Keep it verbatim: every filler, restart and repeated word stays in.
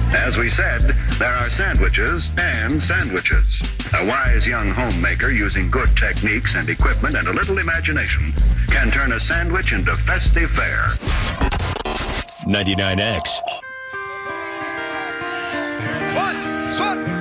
As we said, there are sandwiches and sandwiches. A wise young homemaker using good techniques and equipment and a little imagination can turn a sandwich into festive fare. ninety-nine X. One, one.